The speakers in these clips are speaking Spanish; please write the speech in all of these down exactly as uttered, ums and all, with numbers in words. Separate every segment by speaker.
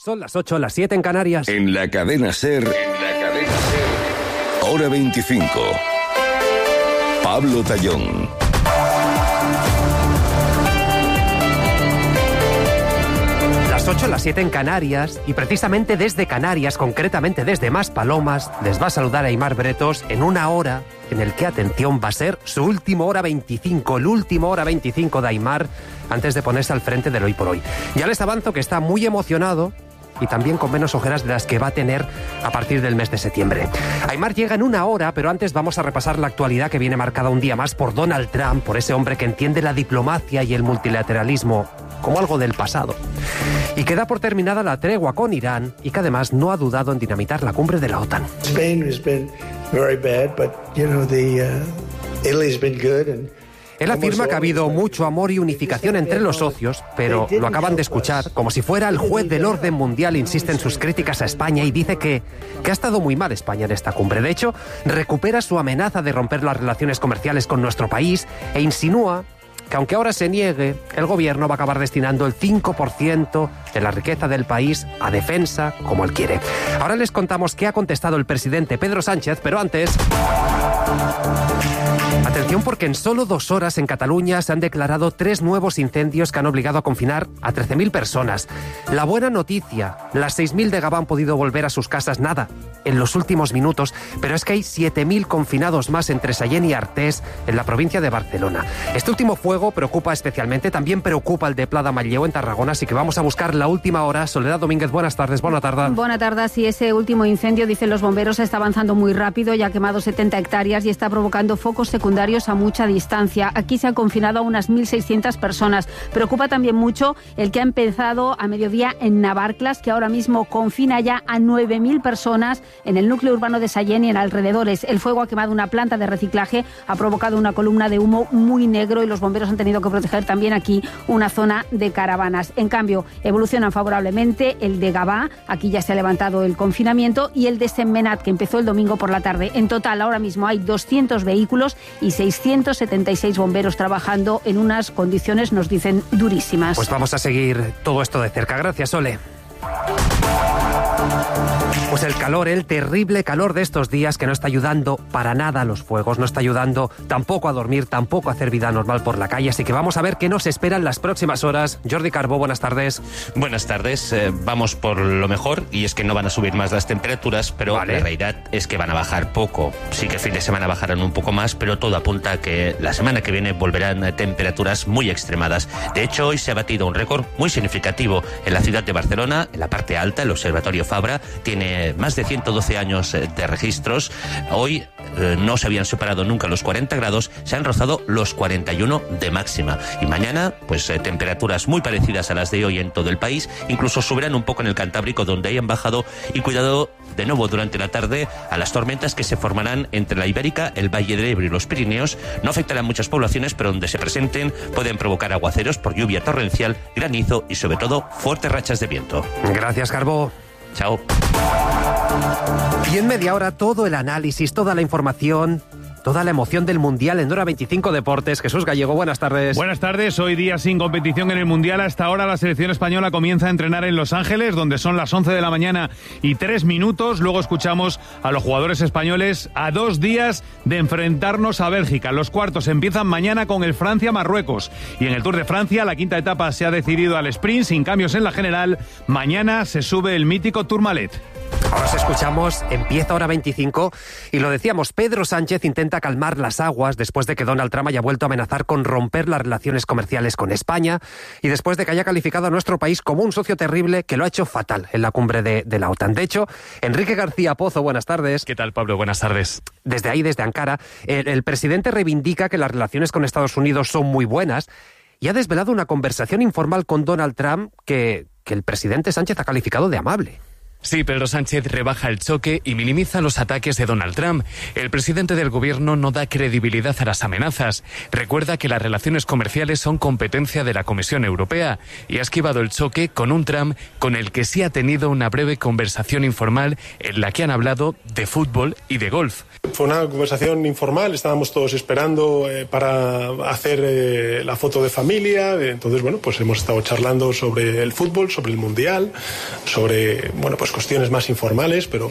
Speaker 1: Son las ocho, las siete en Canarias.
Speaker 2: En la cadena SER, en la cadena SER, hora veinticinco. Pablo Tallón.
Speaker 1: Las ocho, las siete en Canarias, y precisamente desde Canarias, concretamente desde Maspalomas, les va a saludar Aimar Bretos en una hora en el que, atención, va a ser su último hora veinticinco, el último hora veinticinco de Aimar antes de ponerse al frente del Hoy por Hoy. Ya les avanzo que está muy emocionado y también con menos ojeras de las que va a tener a partir del mes de septiembre. Aimar llega en una hora, pero antes vamos a repasar la actualidad que viene marcada un día más por Donald Trump, por ese hombre que entiende la diplomacia y el multilateralismo como algo del pasado, y que da por terminada la tregua con Irán y que además no ha dudado en dinamitar la cumbre de la OTAN.
Speaker 3: Spain has been very bad, but you know the uh, Italy's been good and
Speaker 1: Él afirma que ha habido mucho amor y unificación entre los socios, pero lo acaban de escuchar, como si fuera el juez del orden mundial, insiste en sus críticas a España y dice que, que ha estado muy mal España en esta cumbre. De hecho, recupera su amenaza de romper las relaciones comerciales con nuestro país e insinúa que aunque ahora se niegue, el gobierno va a acabar destinando el cinco por ciento de la riqueza del país a defensa, como él quiere. Ahora les contamos qué ha contestado el presidente Pedro Sánchez, pero antes... Atención, porque en solo dos horas en Cataluña se han declarado tres nuevos incendios que han obligado a confinar a trece mil personas. La buena noticia, las seis mil de Gavà han podido volver a sus casas, nada, en los últimos minutos, pero es que hay siete mil confinados más entre Sallent y Artés, en la provincia de Barcelona. Este último fuego preocupa especialmente, también preocupa el de Pla de Manlleu en Tarragona, así que vamos a buscar la última hora. Soledad Domínguez, buenas tardes, buena tarde.
Speaker 4: Buena tarde, sí, ese último incendio, dicen los bomberos, está avanzando muy rápido, ya ha quemado setenta hectáreas y está provocando focos secundarios a mucha distancia. Aquí se han confinado a unas mil seiscientas personas. Preocupa también mucho el que ha empezado a mediodía en Navarclas, que ahora mismo confina ya a nueve mil personas en el núcleo urbano de Sallent y en alrededores. El fuego ha quemado una planta de reciclaje, ha provocado una columna de humo muy negro y los bomberos han tenido que proteger también aquí una zona de caravanas. En cambio, evolucionan favorablemente el de Gavà, aquí ya se ha levantado el confinamiento, y el de Sentmenat, que empezó el domingo por la tarde. En total, ahora mismo hay doscientos vehículos y seiscientos setenta y seis bomberos trabajando en unas condiciones, nos dicen, durísimas.
Speaker 1: Pues vamos a seguir todo esto de cerca. Gracias, Ole. Pues el calor, el terrible calor de estos días que no está ayudando para nada a los fuegos, no está ayudando tampoco a dormir, tampoco a hacer vida normal por la calle, así que vamos a ver qué nos espera en las próximas horas. Jordi Carbó, buenas tardes.
Speaker 5: Buenas tardes, eh, vamos por lo mejor, y es que no van a subir más las temperaturas, pero vale. La realidad es que van a bajar poco. Sí que el fin de semana bajarán un poco más, pero todo apunta a que la semana que viene volverán a temperaturas muy extremadas. De hecho, hoy se ha batido un récord muy significativo en la ciudad de Barcelona, en la parte alta, el Observatorio Fabra, tiene más de ciento doce años de registros. Hoy eh, no se habían superado nunca los cuarenta grados, se han rozado los cuarenta y uno de máxima. Y mañana, pues eh, temperaturas muy parecidas a las de hoy en todo el país, incluso subirán un poco en el Cantábrico, donde hayan bajado, y cuidado de nuevo durante la tarde a las tormentas que se formarán entre la Ibérica, el Valle del Ebro y los Pirineos. No afectarán muchas poblaciones, pero donde se presenten pueden provocar aguaceros por lluvia torrencial, granizo y sobre todo fuertes rachas de viento.
Speaker 1: Gracias, Carbó.
Speaker 5: Chao.
Speaker 1: Y en media hora todo el análisis, toda la información, toda la emoción del Mundial en Hora veinticinco Deportes. Jesús Gallego, buenas tardes.
Speaker 6: Buenas tardes. Hoy día sin competición en el Mundial. Hasta ahora la selección española comienza a entrenar en Los Ángeles, donde son las once de la mañana y tres minutos. Luego escuchamos a los jugadores españoles a dos días de enfrentarnos a Bélgica. Los cuartos empiezan mañana con el Francia-Marruecos. Y en el Tour de Francia, la quinta etapa se ha decidido al sprint, sin cambios en la general. Mañana se sube el mítico Tourmalet.
Speaker 1: Ahora os escuchamos, empieza Hora veinticinco y lo decíamos, Pedro Sánchez intenta calmar las aguas después de que Donald Trump haya vuelto a amenazar con romper las relaciones comerciales con España y después de que haya calificado a nuestro país como un socio terrible que lo ha hecho fatal en la cumbre de, de la OTAN. De hecho, Enrique García Pozo, buenas tardes.
Speaker 7: ¿Qué tal, Pablo? Buenas tardes.
Speaker 1: Desde ahí, desde Ankara, el, el presidente reivindica que las relaciones con Estados Unidos son muy buenas y ha desvelado una conversación informal con Donald Trump que, que el presidente Sánchez ha calificado de amable.
Speaker 7: Sí, Pedro Sánchez rebaja el choque y minimiza los ataques de Donald Trump. El presidente del gobierno no da credibilidad a las amenazas. Recuerda que las relaciones comerciales son competencia de la Comisión Europea y ha esquivado el choque con un Trump con el que sí ha tenido una breve conversación informal en la que han hablado de fútbol y de golf.
Speaker 8: Fue una conversación informal, estábamos todos esperando eh, para hacer eh, la foto de familia, entonces bueno, pues hemos estado charlando sobre el fútbol, sobre el Mundial, sobre, bueno, pues cuestiones más informales, pero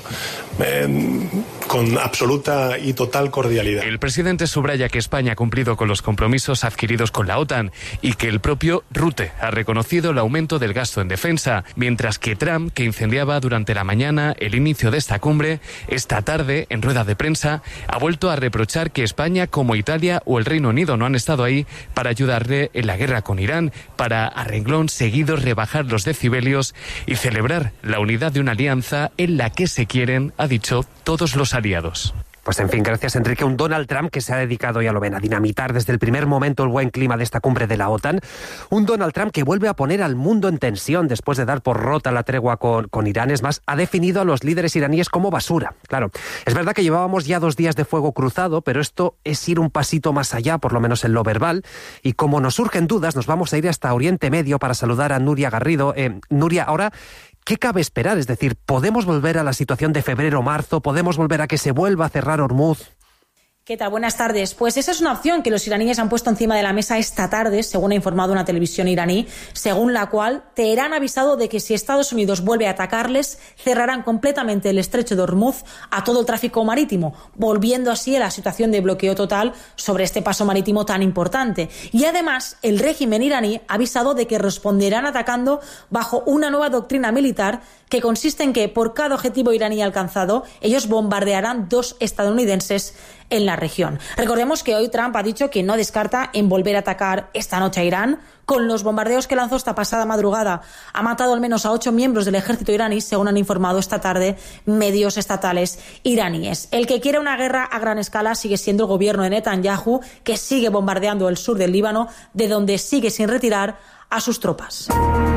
Speaker 8: eh, con absoluta y total cordialidad.
Speaker 7: El presidente subraya que España ha cumplido con los compromisos adquiridos con la OTAN y que el propio Rutte ha reconocido el aumento del gasto en defensa, mientras que Trump, que incendiaba durante la mañana el inicio de esta cumbre, esta tarde, en rueda de prensa, ha vuelto a reprochar que España, como Italia o el Reino Unido, no han estado ahí para ayudarle en la guerra con Irán, para a renglón seguido rebajar los decibelios y celebrar la unidad de una alianza en la que se quieren, ha dicho, todos los aliados.
Speaker 1: Pues en fin, gracias Enrique. Un Donald Trump que se ha dedicado, ya lo ven, a dinamitar desde el primer momento el buen clima de esta cumbre de la OTAN. Un Donald Trump que vuelve a poner al mundo en tensión después de dar por rota la tregua con, con Irán. Es más, ha definido a los líderes iraníes como basura. Claro, es verdad que llevábamos ya dos días de fuego cruzado, pero esto es ir un pasito más allá, por lo menos en lo verbal. Y como nos surgen dudas, nos vamos a ir hasta Oriente Medio para saludar a Nuria Garrido. Eh, Nuria, ahora, ¿qué cabe esperar? Es decir, ¿podemos volver a la situación de febrero-marzo? ¿Podemos volver a que se vuelva a cerrar Hormuz?
Speaker 9: ¿Qué tal? Buenas tardes. Pues esa es una opción que los iraníes han puesto encima de la mesa esta tarde, según ha informado una televisión iraní, según la cual Teherán ha avisado de que si Estados Unidos vuelve a atacarles, cerrarán completamente el estrecho de Hormuz a todo el tráfico marítimo, volviendo así a la situación de bloqueo total sobre este paso marítimo tan importante. Y además, el régimen iraní ha avisado de que responderán atacando bajo una nueva doctrina militar que consiste en que por cada objetivo iraní alcanzado, ellos bombardearán dos estadounidenses en la región. Recordemos que hoy Trump ha dicho que no descarta en volver a atacar esta noche a Irán. Con los bombardeos que lanzó esta pasada madrugada, ha matado al menos a ocho miembros del ejército iraní, según han informado esta tarde medios estatales iraníes. El que quiere una guerra a gran escala sigue siendo el gobierno de Netanyahu, que sigue bombardeando el sur del Líbano, de donde sigue sin retirar a sus tropas.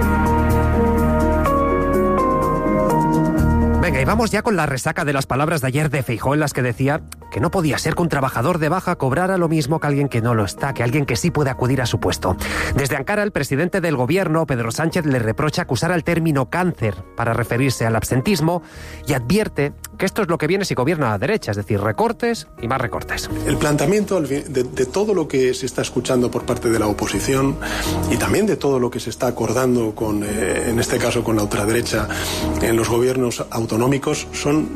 Speaker 1: Venga, y vamos ya con la resaca de las palabras de ayer de Feijóo, en las que decía que no podía ser que un trabajador de baja cobrara lo mismo que alguien que no lo está, que alguien que sí puede acudir a su puesto. Desde Ankara, el presidente del gobierno, Pedro Sánchez, le reprocha acusar al término cáncer para referirse al absentismo y advierte que esto es lo que viene si gobierna a la derecha, es decir, recortes y más recortes.
Speaker 8: El planteamiento de, de todo lo que se está escuchando por parte de la oposición y también de todo lo que se está acordando con, eh, en este caso con la ultraderecha en los gobiernos autonómicos son,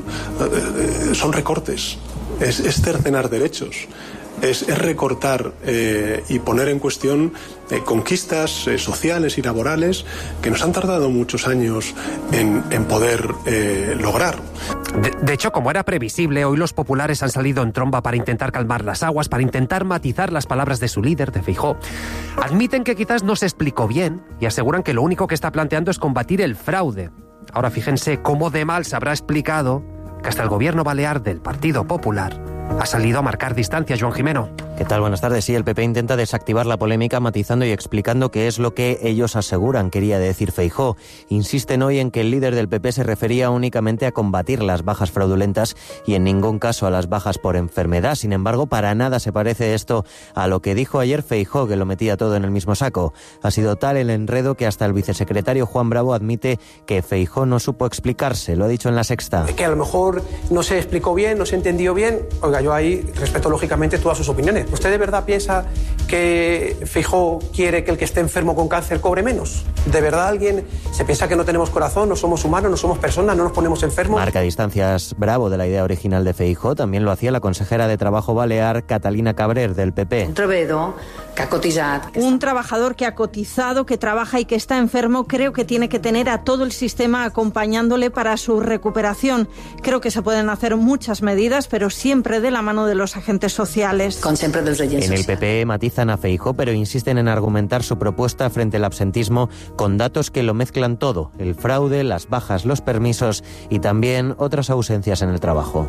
Speaker 8: eh, son recortes, es, es cercenar derechos. Es, es recortar eh, y poner en cuestión eh, conquistas eh, sociales y laborales que nos han tardado muchos años en, en poder eh, lograr.
Speaker 1: De, de hecho, como era previsible, hoy los populares han salido en tromba para intentar calmar las aguas, para intentar matizar las palabras de su líder, de Feijóo. Admiten que quizás no se explicó bien y aseguran que lo único que está planteando es combatir el fraude. Ahora fíjense cómo de mal se habrá explicado que hasta el gobierno balear del Partido Popular ha salido a marcar distancia. Joan Jimeno.
Speaker 10: ¿Qué tal? Buenas tardes. Sí, el P P intenta desactivar la polémica matizando y explicando qué es lo que ellos aseguran quería decir Feijóo. Insisten hoy en que el líder del P P se refería únicamente a combatir las bajas fraudulentas y en ningún caso a las bajas por enfermedad. Sin embargo, para nada se parece esto a lo que dijo ayer Feijóo, que lo metía todo en el mismo saco. Ha sido tal el enredo que hasta el vicesecretario Juan Bravo admite que Feijóo no supo explicarse. Lo ha dicho en La Sexta.
Speaker 11: Que a lo mejor no se explicó bien, no se entendió bien. Oiga, yo ahí respeto lógicamente todas sus opiniones. ¿Usted de verdad piensa que Feijóo quiere que el que esté enfermo con cáncer cobre menos? ¿De verdad alguien se piensa que no tenemos corazón, no somos humanos, no somos personas, no nos ponemos enfermos?
Speaker 10: Marca distancias Bravo de la idea original de Feijóo. También lo hacía la consejera de Trabajo balear Catalina Cabrer, del P P.
Speaker 12: Un treballador que ha cotizado.
Speaker 13: Un trabajador que ha cotizado, que trabaja y que está enfermo, creo que tiene que tener a todo el sistema acompañándole para su recuperación. Creo que se pueden hacer muchas medidas, pero siempre de la mano de los agentes sociales.
Speaker 12: Con siempre dels agents
Speaker 10: En el P P matizan a Feijóo, pero insisten en argumentar su propuesta frente al absentismo con datos que lo mezclan todo: el fraude, las bajas, los permisos y también otras ausencias en el trabajo.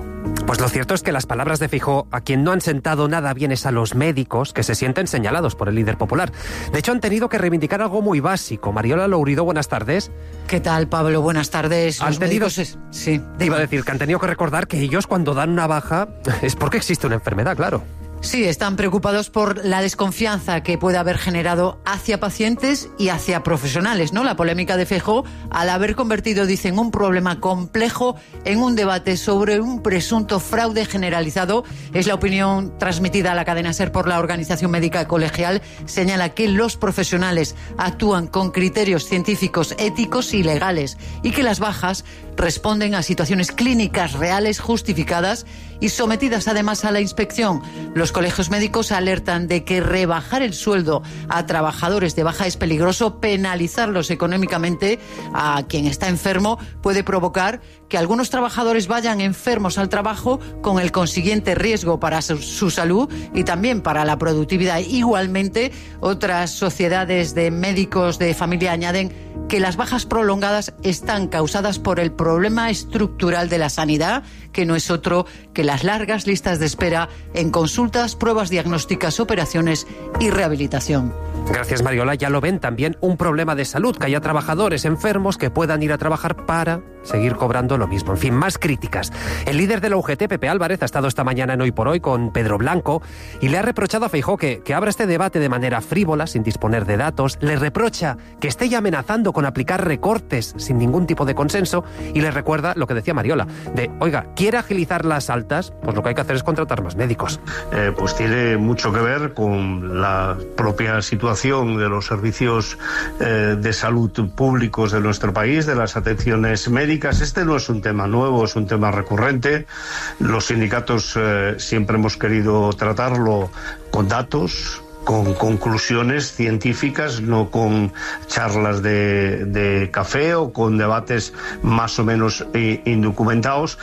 Speaker 1: Pues lo cierto es que las palabras de Feijóo, a quien no han sentado nada bien es a los médicos, que se sienten señalados por el líder popular. De hecho, han tenido que reivindicar algo muy básico. Mariola Lourido, buenas tardes.
Speaker 14: ¿Qué tal, Pablo? Buenas tardes.
Speaker 1: Han
Speaker 14: los
Speaker 1: tenido...
Speaker 14: médicos... Sí.
Speaker 1: Te iba a decir que han tenido que recordar que ellos cuando dan una baja es porque existe una enfermedad, claro.
Speaker 14: Sí, están preocupados por la desconfianza que puede haber generado hacia pacientes y hacia profesionales, ¿no? La polémica de Feijóo, al haber convertido, dicen, un problema complejo en un debate sobre un presunto fraude generalizado. Es la opinión transmitida a la cadena SER por la Organización Médica Colegial. Señala que los profesionales actúan con criterios científicos, éticos y legales y que las bajas responden a situaciones clínicas reales justificadas y sometidas además a la inspección. Los colegios médicos alertan de que rebajar el sueldo a trabajadores de baja es peligroso. Penalizarlos económicamente a quien está enfermo puede provocar que algunos trabajadores vayan enfermos al trabajo, con el consiguiente riesgo para su, su salud y también para la productividad. Igualmente, otras sociedades de médicos de familia añaden que las bajas prolongadas están causadas por el problema estructural de la sanidad, que no es otro que las largas listas de espera en consultas, pruebas diagnósticas, operaciones y rehabilitación.
Speaker 1: Gracias, Mariola. Ya lo ven, también un problema de salud, que haya trabajadores enfermos que puedan ir a trabajar para seguir cobrando lo mismo. En fin, más críticas. El líder de la U G T, Pepe Álvarez, ha estado esta mañana en Hoy por Hoy con Pedro Blanco y le ha reprochado a Feijóo que, que abra este debate de manera frívola, sin disponer de datos. Le reprocha que esté ya amenazando con aplicar recortes sin ningún tipo de consenso y le recuerda lo que decía Mariola, de, oiga, ¿quiere agilizar las altas? Pues lo que hay que hacer es contratar más médicos.
Speaker 15: Eh, pues tiene mucho que ver con la propia situación de los servicios eh, de salud públicos de nuestro país, de las atenciones médicas. Este no es un tema nuevo, es un tema recurrente. Los sindicatos eh, siempre hemos querido tratarlo con datos, con conclusiones científicas, no con charlas de, de café o con debates más o menos eh, indocumentados.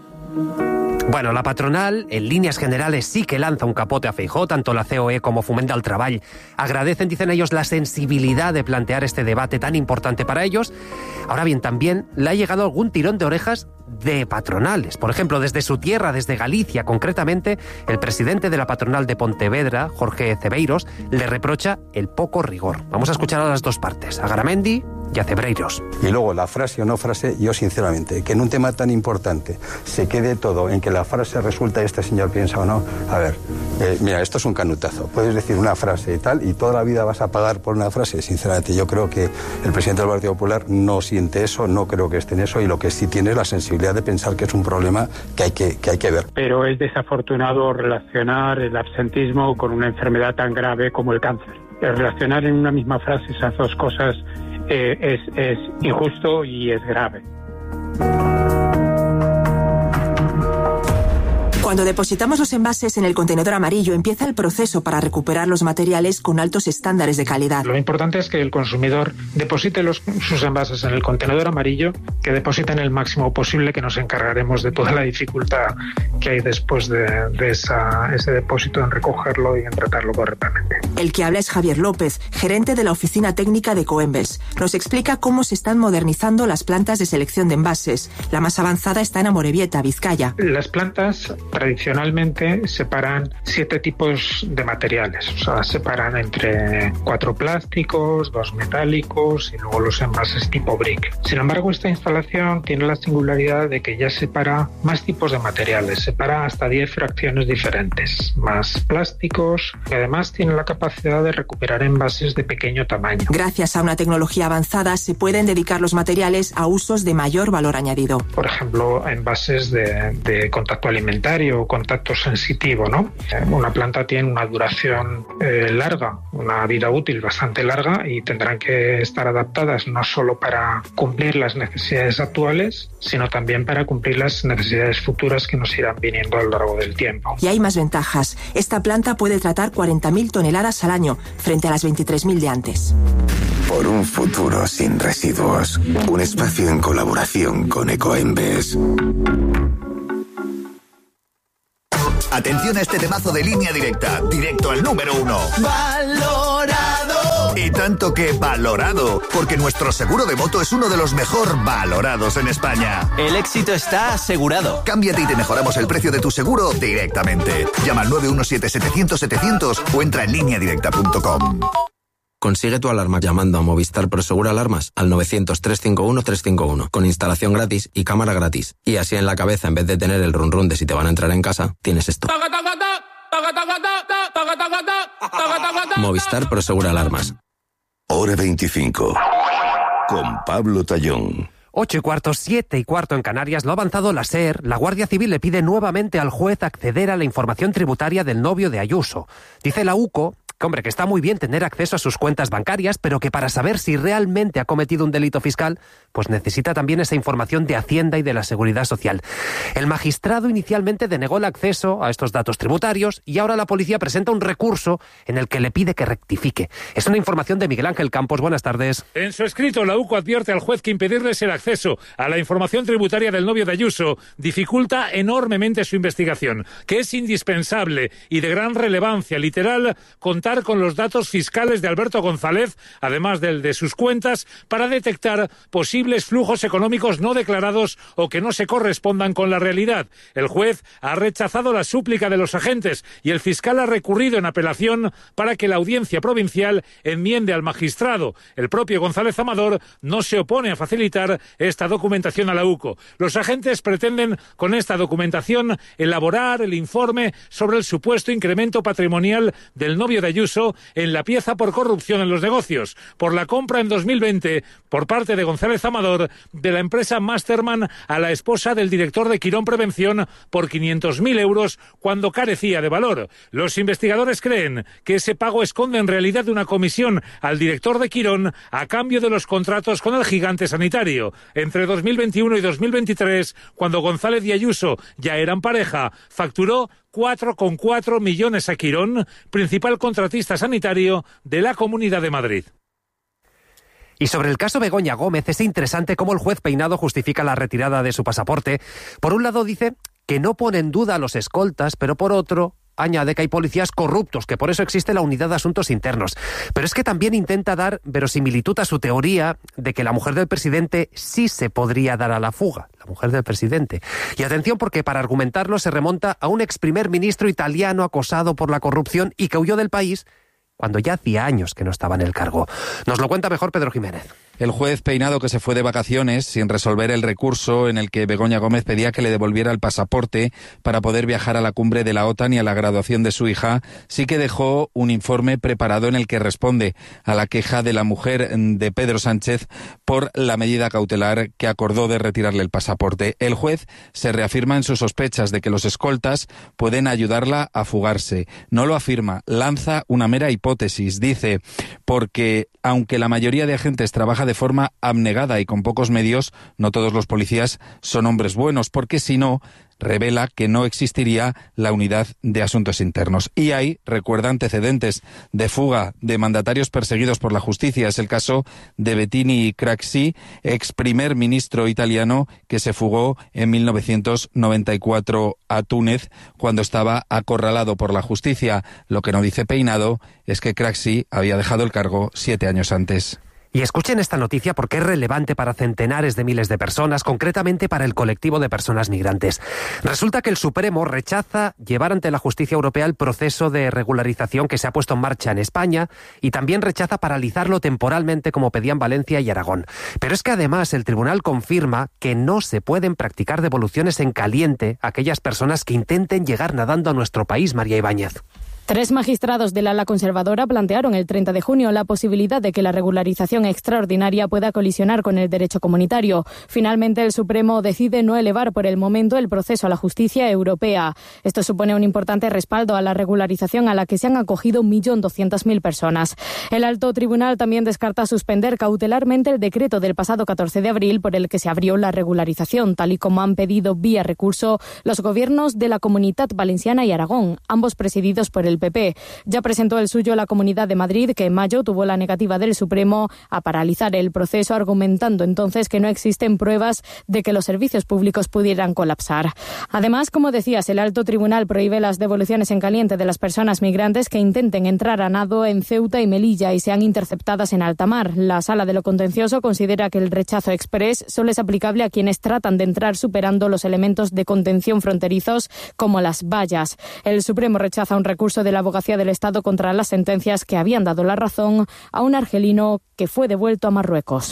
Speaker 1: Bueno, la patronal, en líneas generales, sí que lanza un capote a Feijóo. Tanto la C O E como Foment del Treball agradecen, dicen ellos, la sensibilidad de plantear este debate tan importante para ellos. Ahora bien, también le ha llegado algún tirón de orejas de patronales. Por ejemplo, desde su tierra, desde Galicia, concretamente, el presidente de la patronal de Pontevedra, Jorge Cebeiros, le reprocha el poco rigor. Vamos a escuchar a las dos partes, a Garamendi y a Cebeiros.
Speaker 16: Y luego, la frase o no frase, yo sinceramente, que en un tema tan importante se quede todo en que la frase resulta este señor piensa o no. A ver, eh, mira, esto es un canutazo. Puedes decir una frase y tal, y toda la vida vas a pagar por una frase. Sinceramente, yo creo que el presidente del Partido Popular no siente eso, no creo que esté en eso, y lo que sí tiene es la sensibilidad de pensar que es un problema que hay que, que hay que ver.
Speaker 17: Pero es desafortunado relacionar el absentismo con una enfermedad tan grave como el cáncer. Relacionar en una misma frase esas dos cosas eh, es, es injusto y es grave.
Speaker 18: Cuando depositamos los envases en el contenedor amarillo, empieza el proceso para recuperar los materiales con altos estándares de calidad.
Speaker 17: Lo importante es que el consumidor deposite los, sus envases en el contenedor amarillo, que depositen el máximo posible, que nos encargaremos de toda la dificultad que hay después de, de esa, ese depósito en recogerlo y en tratarlo correctamente.
Speaker 18: El que habla es Javier López, gerente de la oficina técnica de Coembes. Nos explica cómo se están modernizando las plantas de selección de envases. La más avanzada está en Amorebieta, Vizcaya.
Speaker 17: Las plantas tradicionalmente separan siete tipos de materiales, o sea, separan entre cuatro plásticos, dos metálicos y luego los envases tipo brick. Sin embargo, esta instalación tiene la singularidad de que ya separa más tipos de materiales, separa hasta diez fracciones diferentes, más plásticos, y además tiene la capacidad de recuperar envases de pequeño tamaño.
Speaker 18: Gracias a una tecnología avanzada se pueden dedicar los materiales a usos de mayor valor añadido.
Speaker 17: Por ejemplo, envases de, de contacto alimentario o contacto sensitivo, ¿no? Una planta tiene una duración eh, larga, una vida útil bastante larga, y tendrán que estar adaptadas no solo para cumplir las necesidades actuales, sino también para cumplir las necesidades futuras que nos irán viniendo a lo largo del tiempo.
Speaker 18: Y hay más ventajas. Esta planta puede tratar cuarenta mil toneladas al año, frente a las veintitrés mil de antes.
Speaker 19: Por un futuro sin residuos. Un espacio en colaboración con Ecoembes. Atención a este temazo de Línea Directa, directo al número uno.
Speaker 20: Valorado. Y tanto que valorado, porque nuestro seguro de moto es uno de los mejor valorados en España.
Speaker 21: El éxito está asegurado.
Speaker 20: Cámbiate y te mejoramos el precio de tu seguro directamente. Llama al nueve uno siete setecientos setecientos o entra en línea directa punto com.
Speaker 22: Consigue tu alarma llamando a Movistar Prosegur Alarmas al novecientos, trescientos cincuenta y uno, trescientos cincuenta y uno, con instalación gratis y cámara gratis. Y así en la cabeza, en vez de tener el run run de si te van a entrar en casa, tienes esto. Movistar Prosegur Alarmas.
Speaker 2: Hora veinticinco. Con Pablo Tallón.
Speaker 1: Ocho y cuarto, siete y cuarto en Canarias, lo ha avanzado la SER. La Guardia Civil le pide nuevamente al juez acceder a la información tributaria del novio de Ayuso. Dice la UCO que, hombre, que está muy bien tener acceso a sus cuentas bancarias, pero que para saber si realmente ha cometido un delito fiscal, pues necesita también esa información de Hacienda y de la Seguridad Social. El magistrado inicialmente denegó el acceso a estos datos tributarios y ahora la policía presenta un recurso en el que le pide que rectifique. Es una información de Miguel Ángel Campos. Buenas tardes.
Speaker 23: En su escrito, la UCO advierte al juez que impedirles el acceso a la información tributaria del novio de Ayuso dificulta enormemente su investigación, que es indispensable y de gran relevancia, literal, contar con los datos fiscales de Alberto González, además del de sus cuentas, para detectar posibles flujos económicos no declarados o que no se correspondan con la realidad. El juez ha rechazado la súplica de los agentes y el fiscal ha recurrido en apelación para que la audiencia provincial enmiende al magistrado. El propio González Amador no se opone a facilitar esta documentación a la UCO. Los agentes pretenden con esta documentación elaborar el informe sobre el supuesto incremento patrimonial del novio de Ayuso en la pieza por corrupción en los negocios, por la compra en dos mil veinte por parte de González Amador de la empresa Masterman a la esposa del director de Quirón Prevención por quinientos mil euros cuando carecía de valor. Los investigadores creen que ese pago esconde en realidad una comisión al director de Quirón a cambio de los contratos con el gigante sanitario. Entre dos mil veintiuno y dos mil veintitrés, cuando González y Ayuso ya eran pareja, facturó cuatro coma cuatro millones a Quirón, principal contratista sanitario de la Comunidad de Madrid.
Speaker 1: Y sobre el caso Begoña Gómez, es interesante cómo el juez Peinado justifica la retirada de su pasaporte. Por un lado dice que no pone en duda a los escoltas, pero por otro añade que hay policías corruptos, que por eso existe la Unidad de Asuntos Internos. Pero es que también intenta dar verosimilitud a su teoría de que la mujer del presidente sí se podría dar a la fuga, la mujer del presidente. Y atención, porque para argumentarlo se remonta a un ex primer ministro italiano acosado por la corrupción y que huyó del país cuando ya hacía años que no estaba en el cargo. Nos lo cuenta mejor Pedro Jiménez.
Speaker 24: El juez Peinado, que se fue de vacaciones sin resolver el recurso en el que Begoña Gómez pedía que le devolviera el pasaporte para poder viajar a la cumbre de la OTAN y a la graduación de su hija, sí que dejó un informe preparado en el que responde a la queja de la mujer de Pedro Sánchez por la medida cautelar que acordó de retirarle el pasaporte. El juez se reafirma en sus sospechas de que los escoltas pueden ayudarla a fugarse. No lo afirma, lanza una mera hipótesis. Dice, porque aunque la mayoría de agentes trabaja de forma abnegada y con pocos medios, no todos los policías son hombres buenos, porque si no, revela que no existiría la Unidad de Asuntos Internos. Y hay, recuerda, antecedentes de fuga de mandatarios perseguidos por la justicia. Es el caso de Bettini Craxi, ex primer ministro italiano que se fugó en mil novecientos noventa y cuatro a Túnez cuando estaba acorralado por la justicia. Lo que no dice Peinado es que Craxi había dejado el cargo siete años antes.
Speaker 1: Y escuchen esta noticia porque es relevante para centenares de miles de personas, concretamente para el colectivo de personas migrantes. Resulta que el Supremo rechaza llevar ante la justicia europea el proceso de regularización que se ha puesto en marcha en España y también rechaza paralizarlo temporalmente como pedían Valencia y Aragón. Pero es que además el tribunal confirma que no se pueden practicar devoluciones en caliente a aquellas personas que intenten llegar nadando a nuestro país, María Ibáñez.
Speaker 25: Tres magistrados del ala conservadora plantearon el treinta de junio la posibilidad de que la regularización extraordinaria pueda colisionar con el derecho comunitario. Finalmente, el Supremo decide no elevar por el momento el proceso a la justicia europea. Esto supone un importante respaldo a la regularización a la que se han acogido un millón doscientas mil personas. El alto tribunal también descarta suspender cautelarmente el decreto del pasado catorce de abril por el que se abrió la regularización, tal y como han pedido vía recurso los gobiernos de la Comunitat Valenciana y Aragón, ambos presididos por el del P P. Ya presentó el suyo la Comunidad de Madrid, que en mayo tuvo la negativa del Supremo a paralizar el proceso, argumentando entonces que no existen pruebas de que los servicios públicos pudieran colapsar. Además, como decías, el alto tribunal prohíbe las devoluciones en caliente de las personas migrantes que intenten entrar a nado en Ceuta y Melilla y sean interceptadas en alta mar. La Sala de lo Contencioso considera que el rechazo exprés solo es aplicable a quienes tratan de entrar superando los elementos de contención fronterizos como las vallas. El Supremo rechaza un recurso de la Abogacía del Estado contra las sentencias que habían dado la razón a un argelino que fue devuelto a Marruecos.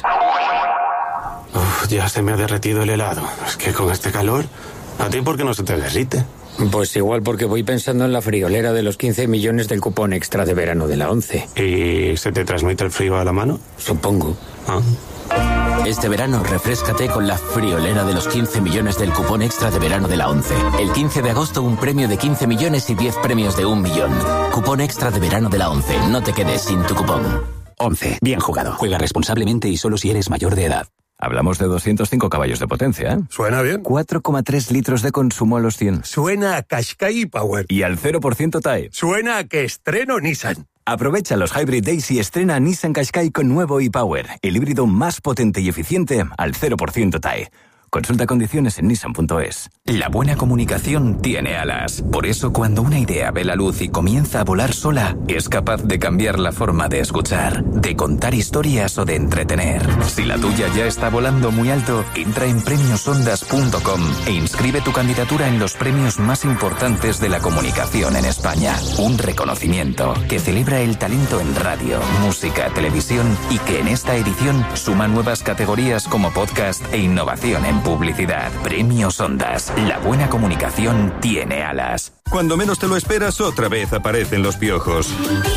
Speaker 3: Uf, ya se me ha derretido el helado. Es que con este calor, ¿a ti por qué no se te derrite?
Speaker 4: Pues igual porque voy pensando en la friolera de los quince millones del cupón extra de verano de la ONCE.
Speaker 3: ¿Y se te transmite el frío a la mano?
Speaker 4: Supongo.
Speaker 3: Ah.
Speaker 5: Este verano refréscate con la friolera de los quince millones del cupón extra de verano de la ONCE. El quince de agosto un premio de quince millones y diez premios de un millón. Cupón extra de verano de la ONCE. No te quedes sin tu cupón.
Speaker 6: ONCE. Bien jugado. Juega responsablemente y solo si eres mayor de edad.
Speaker 7: Hablamos de doscientos cinco caballos de potencia, ¿eh?
Speaker 26: Suena bien.
Speaker 7: cuatro coma tres litros de consumo a los cien.
Speaker 26: Suena a Qashqai Power.
Speaker 7: Y al cero por ciento T A E.
Speaker 26: Suena a que estreno Nissan.
Speaker 7: Aprovecha los Hybrid Days y estrena Nissan Qashqai con nuevo e-Power, el híbrido más potente y eficiente al cero por ciento T A E. Consulta condiciones en nissan punto es.
Speaker 6: La buena comunicación tiene alas. Por eso, cuando una idea ve la luz y comienza a volar sola, es capaz de cambiar la forma de escuchar, de contar historias o de entretener. Si la tuya ya está volando muy alto, entra en premios ondas punto com e inscribe tu candidatura en los premios más importantes de la comunicación en España. Un reconocimiento que celebra el talento en radio, música, televisión y que en esta edición suma nuevas categorías como podcast e innovación en publicidad. Premios Ondas. La buena comunicación tiene alas.
Speaker 2: Cuando menos te lo esperas, otra vez aparecen los piojos.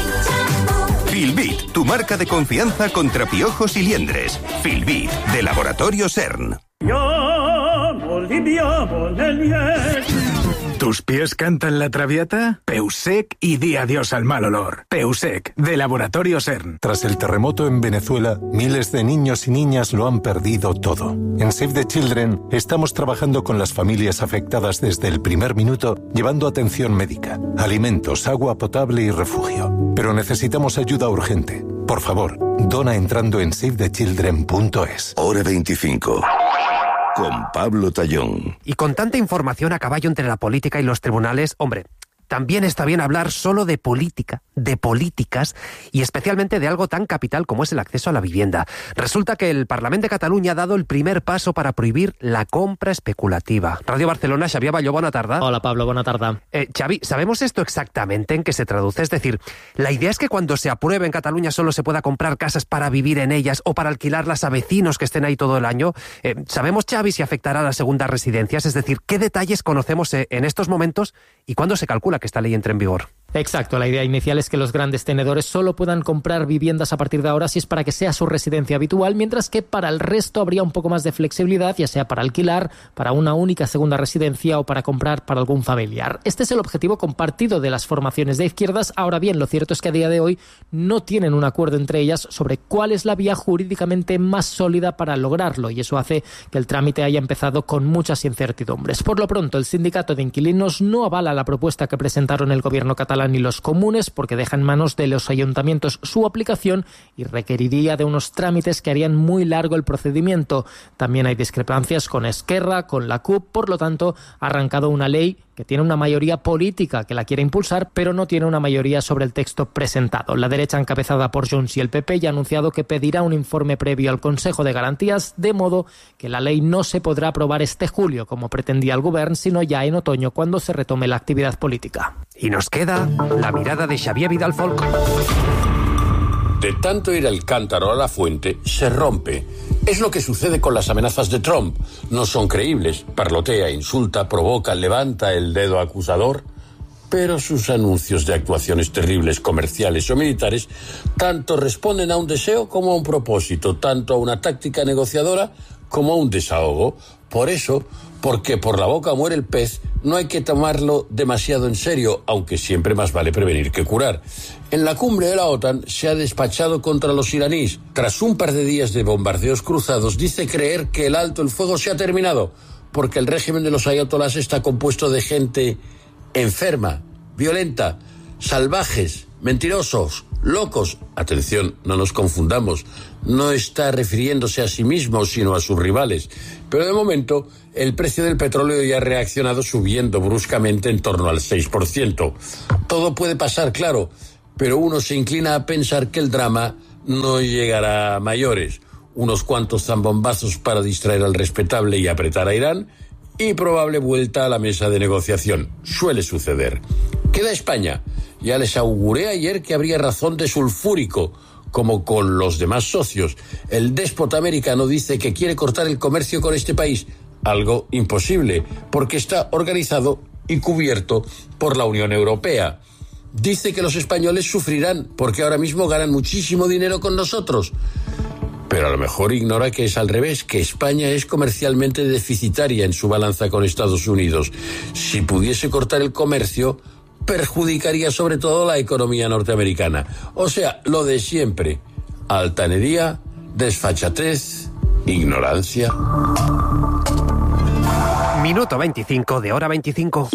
Speaker 2: Filbit, tu marca de confianza contra piojos y liendres. Filbit, de Laboratorio CERN.
Speaker 27: ¿Tus pies cantan la traviata? Peusec y di adiós al mal olor. Peusec, de Laboratorio CERN.
Speaker 28: Tras el terremoto en Venezuela, miles de niños y niñas lo han perdido todo. En Save the Children estamos trabajando con las familias afectadas desde el primer minuto, llevando atención médica, alimentos, agua potable y refugio. Pero necesitamos ayuda urgente. Por favor, dona entrando en save the children punto es.
Speaker 2: Hora veinticinco. Con Pablo Tallón.
Speaker 1: Y con tanta información a caballo entre la política y los tribunales, hombre, también está bien hablar solo de política, de políticas y especialmente de algo tan capital como es el acceso a la vivienda. Resulta que el Parlamento de Cataluña ha dado el primer paso para prohibir la compra especulativa. Radio Barcelona, Xavier Balló, bona tarda.
Speaker 29: Hola Pablo, bona tarda.
Speaker 1: Eh, Xavi, ¿sabemos esto exactamente en qué se traduce? Es decir, la idea es que cuando se apruebe en Cataluña solo se pueda comprar casas para vivir en ellas o para alquilarlas a vecinos que estén ahí todo el año. Eh, ¿Sabemos, Xavi, si afectará a las segundas residencias? Es decir, ¿qué detalles conocemos eh, en estos momentos y cuándo se calcula que esta ley entre en vigor?
Speaker 29: Exacto, la idea inicial es que los grandes tenedores solo puedan comprar viviendas a partir de ahora si es para que sea su residencia habitual, mientras que para el resto habría un poco más de flexibilidad, ya sea para alquilar, para una única segunda residencia o para comprar para algún familiar. Este es el objetivo compartido de las formaciones de izquierdas. Ahora bien, lo cierto es que a día de hoy no tienen un acuerdo entre ellas sobre cuál es la vía jurídicamente más sólida para lograrlo, y eso hace que el trámite haya empezado con muchas incertidumbres. Por lo pronto, el sindicato de inquilinos no avala la propuesta que presentaron el gobierno catalán y los comunes, porque deja en manos de los ayuntamientos su aplicación y requeriría de unos trámites que harían muy largo el procedimiento. También hay discrepancias con Esquerra, con la C U P, por lo tanto ha arrancado una ley que tiene una mayoría política que la quiere impulsar, pero no tiene una mayoría sobre el texto presentado. La derecha, encabezada por Junts y el P P, ya ha anunciado que pedirá un informe previo al Consejo de Garantías, de modo que la ley no se podrá aprobar este julio, como pretendía el Govern, sino ya en otoño, cuando se retome la actividad política.
Speaker 1: Y nos queda la mirada de Xavier Vidal Folk.
Speaker 30: De tanto ir el cántaro a la fuente, se rompe. Es lo que sucede con las amenazas de Trump. No son creíbles. Parlotea, insulta, provoca, levanta el dedo acusador. Pero sus anuncios de actuaciones terribles comerciales o militares tanto responden a un deseo como a un propósito, tanto a una táctica negociadora como a un desahogo. Por eso, porque por la boca muere el pez, no hay que tomarlo demasiado en serio, aunque siempre más vale prevenir que curar. En la cumbre de la OTAN se ha despachado contra los iraníes. Tras un par de días de bombardeos cruzados, dice creer que el alto el fuego se ha terminado, porque el régimen de los ayatolás está compuesto de gente enferma, violenta. salvajes, mentirosos, locos. Atención, no nos confundamos. No está refiriéndose a sí mismo, sino a sus rivales. Pero de momento, el precio del petróleo ya ha reaccionado subiendo bruscamente en torno al seis por ciento. Todo puede pasar, claro, pero uno se inclina a pensar que el drama no llegará a mayores. Unos cuantos zambombazos para distraer al respetable y apretar a Irán, y probable vuelta a la mesa de negociación. Suele suceder. Queda España. Ya les auguré ayer que habría razón de sulfúrico, como con los demás socios. El déspota americano dice que quiere cortar el comercio con este país, algo imposible, porque está organizado y cubierto por la Unión Europea. Dice que los españoles sufrirán, porque ahora mismo ganan muchísimo dinero con nosotros. Pero a lo mejor ignora que es al revés, que España es comercialmente deficitaria en su balanza con Estados Unidos. Si pudiese cortar el comercio, perjudicaría sobre todo la economía norteamericana. O sea, lo de siempre: altanería, desfachatez, ignorancia.
Speaker 1: Minuto veinticinco de hora veinticinco.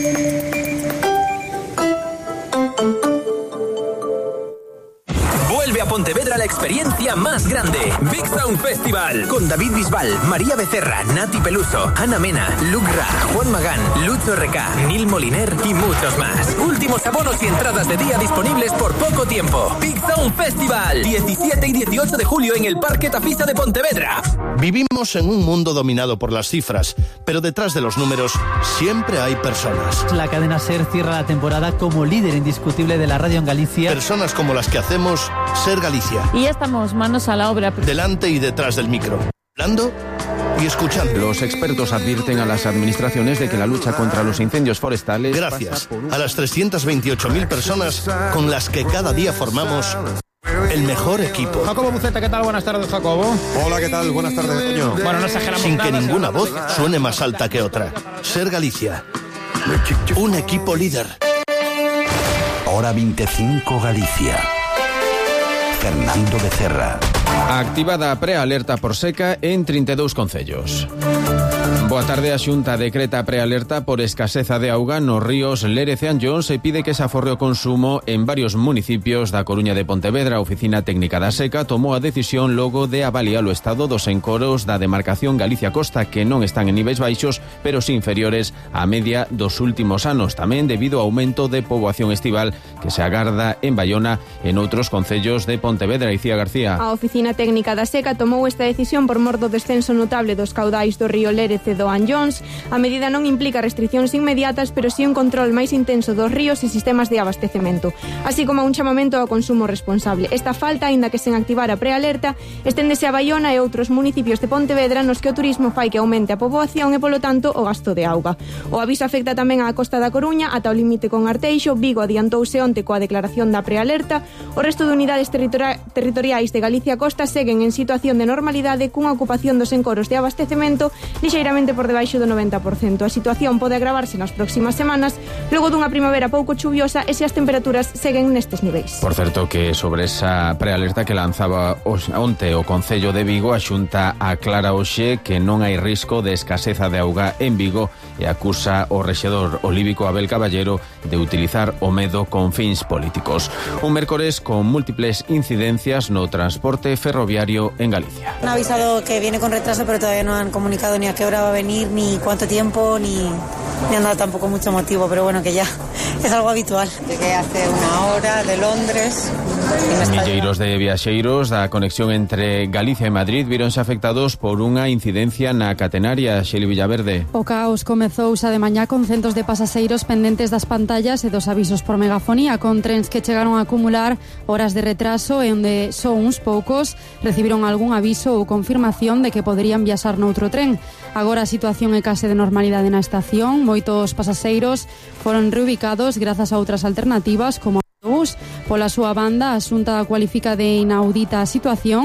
Speaker 8: Vuelve a Pontevedra la experiencia más grande. Big Sound Festival. Con David Bisbal, María Becerra, Nati Peluso, Ana Mena, Luc Ra, Juan Magán, Lucho R K, Nil Moliner y muchos más. Últimos abonos y entradas de día disponibles por poco tiempo. Big Sound Festival. diecisiete y dieciocho de julio en el Parque Tafisa de Pontevedra.
Speaker 9: Vivimos en un mundo dominado por las cifras, pero detrás de los números siempre hay personas.
Speaker 10: La cadena SER cierra la temporada como líder indiscutible de la radio en Galicia.
Speaker 9: Personas como las que hacemos SER Galicia.
Speaker 11: Y ya estamos manos a la obra.
Speaker 9: Delante y detrás del micro. Hablando y escuchando.
Speaker 22: Los expertos advierten a las administraciones de que la lucha contra los incendios forestales...
Speaker 9: Gracias a las trescientas veintiocho mil personas con las que cada día formamos el mejor equipo.
Speaker 12: Jacobo Buceta, ¿qué tal? Buenas tardes, Jacobo.
Speaker 9: Hola, ¿qué tal? Buenas tardes, Toño.
Speaker 12: Bueno, no exageramos
Speaker 9: Sin
Speaker 12: nada,
Speaker 9: que ninguna
Speaker 12: seguro.
Speaker 9: voz suene más alta que otra. SER Galicia. Un equipo líder.
Speaker 13: Hora veinticinco Galicia. Fernando Becerra.
Speaker 22: Activada a prealerta por seca en treinta e dous concellos. Boa tarde, a Xunta decreta prealerta por escaseza de auga nos ríos Lérez e Anllóns e pide que se aforre o consumo en varios municipios da Coruña de Pontevedra. A Oficina Técnica da Seca tomou a decisión logo de avaliar o estado dos encoros da demarcación Galicia Costa, que non están en niveis baixos, pero sí inferiores á media dos últimos anos, tamén debido ao aumento de poboación estival que se agarda en Baiona e noutros concellos de Pontevedra. Icía García.
Speaker 14: A Oficina Técnica da Seca tomou esta decisión por mor do descenso notable dos caudais do río Lérez e do Anllóns. A medida non implica restriccións inmediatas, pero sí un control máis intenso dos ríos e sistemas de abastecemento, así como un chamamento ao consumo responsable. Esta falta, aínda que sen activar a prealerta, esténdese a Baiona e outros municipios de Pontevedra nos que o turismo fai que aumente a poboación e, polo tanto, o gasto de auga. O aviso afecta tamén á Costa da Coruña ata o límite con Arteixo. Vigo adiantouse onte coa declaración da prealerta. O resto de unidades territori- territoriais de Galicia Costa seguen en situación de normalidade cunha ocupación dos encoros de abastecemento lixeiramente por debaixo do noventa por cento. A situación pode agravarse nas próximas semanas logo dunha primavera pouco chuviosa e se as temperaturas seguen nestes niveis.
Speaker 22: Por certo que sobre esa prealerta que lanzaba os, onte o Concello de Vigo, a Xunta aclara hoxe que non hai risco de escaseza de auga en Vigo e acusa o rexedor olívico Abel Caballero de utilizar o medo con fins políticos. Un mércores con múltiples incidencias no transporte ferroviario en Galicia.
Speaker 15: Han avisado que viene con retraso, pero todavía no han comunicado ni a qué hora va a venir, ni cuánto tiempo, ni, ni han dado tampoco mucho motivo, pero bueno, que ya es algo habitual.
Speaker 16: Llegué hace una hora de Londres.
Speaker 22: Milleiros de viaxeiros da conexión entre Galicia e Madrid víronse afectados por unha incidencia na catenaria. Xeli Villaverde.
Speaker 17: O caos comezou xa de mañá con centos de pasaxeiros pendentes das pantallas e dos avisos por megafonía, con trens que chegaron a acumular horas de retraso e onde só uns poucos recibiron algún aviso ou confirmación de que poderían viaxar noutro tren. Agora a situación é case de normalidade na estación. Moitos pasaxeiros foron reubicados grazas a outras alternativas como autobús. Pola súa banda, a Xunta cualifica de inaudita a situación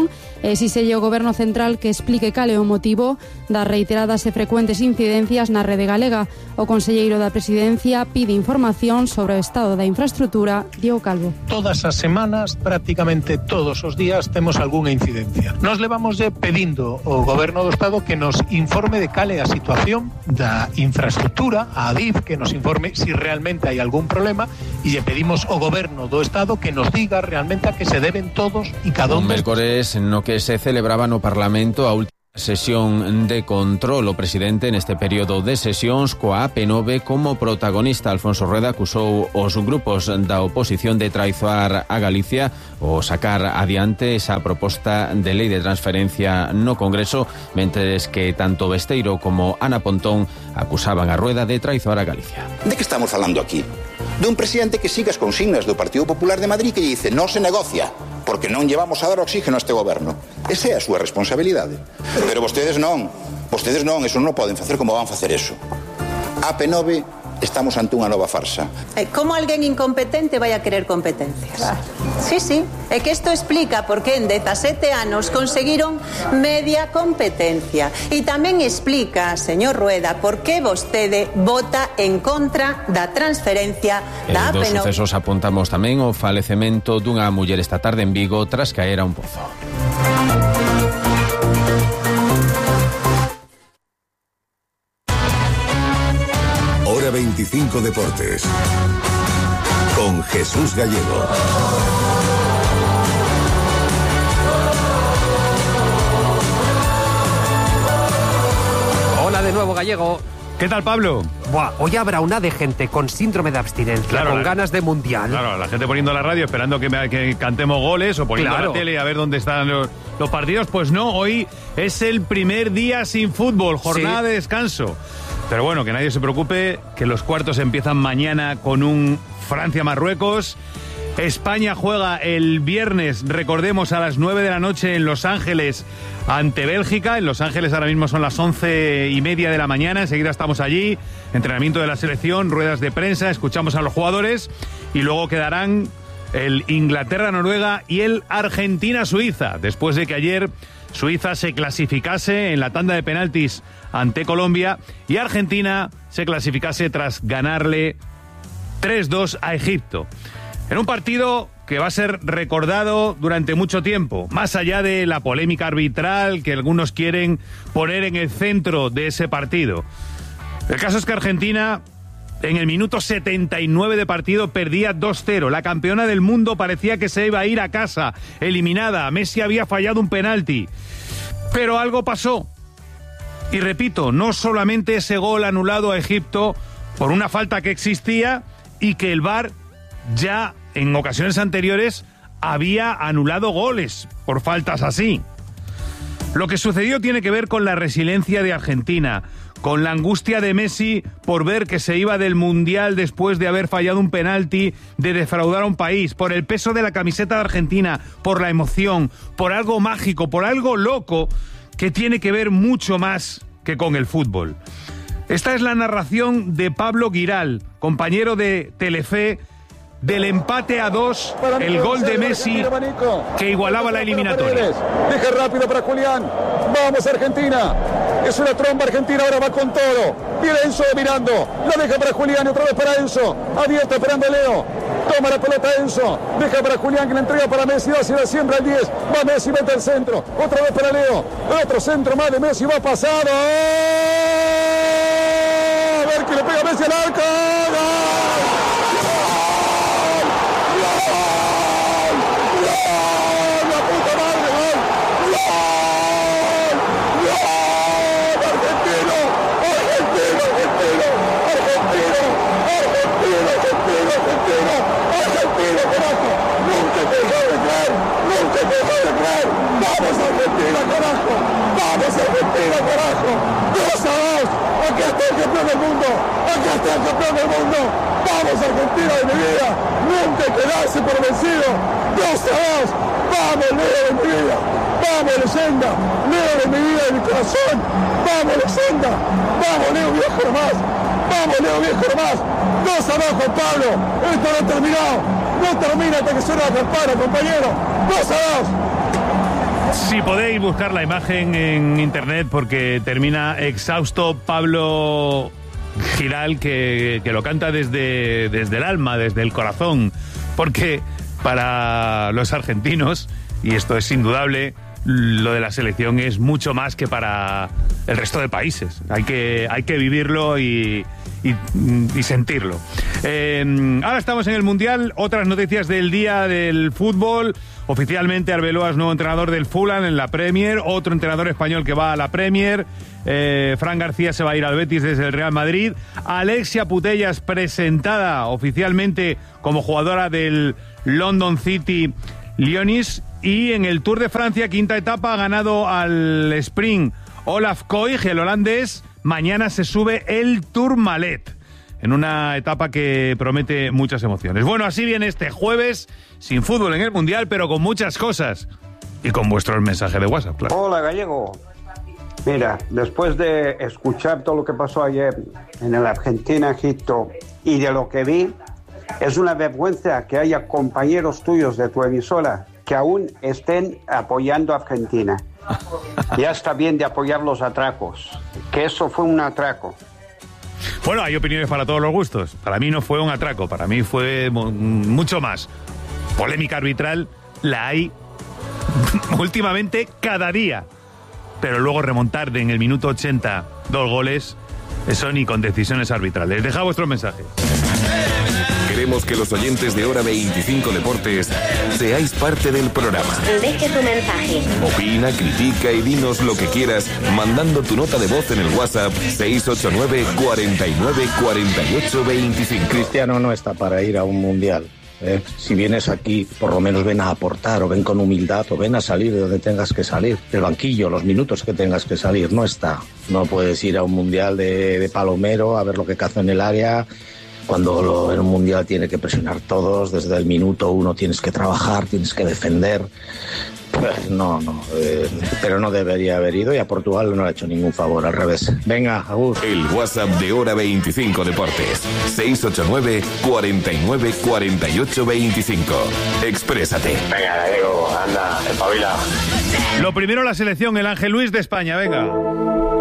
Speaker 17: Exíxelle o Goberno Central que explique cal é o motivo das reiteradas e frecuentes incidencias na rede galega. O conselleiro da Presidencia pide información sobre o estado da infraestructura. Diego Calvo.
Speaker 12: Todas as semanas, prácticamente todos os días, temos algunha incidencia. Nos levamos pedindo ao Goberno do Estado que nos informe de cal é a situación da infraestructura, a Adif que nos informe si realmente hai algún problema, e lle pedimos ao Goberno do Estado que nos diga realmente a que se deben todos e cada un.
Speaker 22: Un mércores no que se celebraba no Parlamento a última sesión de control. O presidente neste período de sesións coa A P nove como protagonista. Alfonso Rueda acusou os grupos da oposición de traizoar a Galicia ou sacar adiante esa proposta de lei de transferencia no Congreso, mentres que tanto Besteiro como Ana Pontón acusaban a Rueda de traizoar a Galicia.
Speaker 3: De que estamos falando aquí? De un presidente que siga as consignas do Partido Popular de Madrid que lle dice non se negocia, porque non llevamos a dar oxígeno a este goberno. Esa é a súa responsabilidade. Pero vostedes non, vostedes non, eso non poden facer. Como van facer eso? A P nove, estamos ante unha nova farsa.
Speaker 16: Como alguén incompetente vai a querer competencias? Claro. Sí, sí, é que isto explica por que en dezasete anos conseguiron media competencia. E tamén explica, señor Rueda, por que vostede vota en contra da transferencia da A P nove.
Speaker 22: E dos sucesos apuntamos tamén o falecemento dunha muller esta tarde en Vigo tras caer a un pozo.
Speaker 2: Hora veinticinco Deportes con Jesús Gallego.
Speaker 1: Hola de nuevo, Gallego.
Speaker 4: ¿Qué tal, Pablo?
Speaker 1: Buah, hoy habrá una de gente con síndrome de abstinencia, claro, con la, ganas de mundial.
Speaker 4: Claro, la gente poniendo la radio esperando que, me, que cantemos goles o poniendo
Speaker 1: claro.
Speaker 4: la tele a ver dónde están los, los partidos. Pues no, hoy es el primer día sin fútbol, jornada sí. de descanso. Pero bueno, que nadie se preocupe, que los cuartos empiezan mañana con un Francia-Marruecos. España juega el viernes, recordemos, a las nueve de la noche en Los Ángeles ante Bélgica. En Los Ángeles ahora mismo son las once y media de la mañana. Enseguida estamos allí. Entrenamiento de la selección, ruedas de prensa, escuchamos a los jugadores y luego quedarán el Inglaterra-Noruega y el Argentina-Suiza. Después de que ayer Suiza se clasificase en la tanda de penaltis ante Colombia y Argentina se clasificase tras ganarle tres dos a Egipto. En un partido que va a ser recordado durante mucho tiempo, más allá de la polémica arbitral que algunos quieren poner en el centro de ese partido. El caso es que Argentina, en el minuto setenta y nueve de partido, perdía dos cero. La campeona del mundo parecía que se iba a ir a casa, eliminada. Messi había fallado un penalti. Pero algo pasó. Y repito, no solamente ese gol anulado a Egipto por una falta que existía y que el V A R ya en ocasiones anteriores había anulado goles por faltas así. Lo que sucedió tiene que ver con la resiliencia de Argentina, con la angustia de Messi por ver que se iba del Mundial después de haber fallado un penalti, de defraudar a un país, por el peso de la camiseta de Argentina, por la emoción, por algo mágico, por algo loco que tiene que ver mucho más que con el fútbol. Esta es la narración de Pablo Giral, compañero de Telefe, del empate a dos, el gol de Messi que igualaba la eliminatoria.
Speaker 5: Deja rápido para Julián. Vamos, Argentina. Es una tromba Argentina, ahora va con todo. Viene Enzo mirando. La deja para Julián y otra vez para Enzo. Abierto esperando a Leo. Toma la pelota Enzo. Deja para Julián que la entrega para Messi. Va hacia la siembra al diez. Va Messi, mete al centro. Otra vez para Leo. Otro centro más de Messi. Va pasado. A ver que le pega Messi al arco. ¡Gol! ¡Vamos Argentina, carajo! ¡Vamos Argentina, carajo! ¡dos a dos! ¡Aquí está el campeón del mundo! ¡Aquí está el campeón del mundo! ¡Vamos Argentina de mi vida! ¡Nunca quedarse por vencido! ¡dos a dos! ¡Vamos Leo de mi vida! ¡Vamos leyenda! ¡Leo de mi vida, de mi corazón! ¡Vamos leyenda! ¡Vamos Leo viejo nomás! ¡Vamos Leo viejo nomás! ¡dos a dos, Juan Pablo! ¡Esto no ha terminado! ¡No termina hasta que suena la campana, compañero! ¡dos a dos!
Speaker 4: Si podéis buscar la imagen en internet, porque termina exhausto Pablo Giral, que, que lo canta desde, desde el alma, desde el corazón, porque para los argentinos, y esto es indudable, lo de la selección es mucho más que para el resto de países. Hay que, hay que vivirlo y, y, y sentirlo. Eh, ahora estamos en el Mundial. Otras noticias del día del fútbol. Oficialmente Arbeloa es nuevo entrenador del Fulham en la Premier. Otro entrenador español que va a la Premier. Eh, Fran García se va a ir al Betis desde el Real Madrid. Alexia Putellas presentada oficialmente como jugadora del London City Lions. Y en el Tour de Francia, quinta etapa, ha ganado al sprint Olaf Koig, el holandés. Mañana se sube el Tourmalet, en una etapa que promete muchas emociones. Bueno, así viene este jueves, sin fútbol en el Mundial, pero con muchas cosas. Y con vuestro mensaje de WhatsApp, claro.
Speaker 6: Hola, Gallego. Mira, después de escuchar todo lo que pasó ayer en el Argentina-Egipto y de lo que vi, es una vergüenza que haya compañeros tuyos de tu emisora que aún estén apoyando a Argentina. Ya está bien de apoyar los atracos, que eso fue un atraco.
Speaker 4: Bueno, hay opiniones para todos los gustos. Para mí no fue un atraco, para mí fue mucho más. Polémica arbitral la hay últimamente cada día. Pero luego remontar de en el minuto ochenta dos goles, eso ni con decisiones arbitrales. Deja vuestros mensajes.
Speaker 2: Queremos que los oyentes de Hora veinticinco Deportes seáis parte del programa.
Speaker 7: Deje tu mensaje.
Speaker 2: Opina, critica y dinos lo que quieras mandando tu nota de voz en el WhatsApp seis ocho nueve, cuarenta y nueve, cuarenta y ocho, veinticinco.
Speaker 18: Cristiano no está para ir a un mundial. ¿eh? Si vienes aquí, por lo menos ven a aportar, o ven con humildad, o ven a salir de donde tengas que salir, del banquillo, los minutos que tengas que salir. No está. No puedes ir a un mundial de, de palomero a ver lo que caza en el área. Cuando lo, en un mundial tiene que presionar todos, desde el minuto uno tienes que trabajar, tienes que defender. Pues no, no, eh, pero no debería haber ido y a Portugal no le ha hecho ningún favor, al revés. Venga, Agus.
Speaker 2: El WhatsApp de Hora veinticinco Deportes, seis ocho nueve, cuarenta y nueve, cuarenta y ocho, veinticinco. Exprésate.
Speaker 19: Venga, Diego, anda, espabila.
Speaker 4: Lo primero, la selección, el Ángel Luis de España, venga.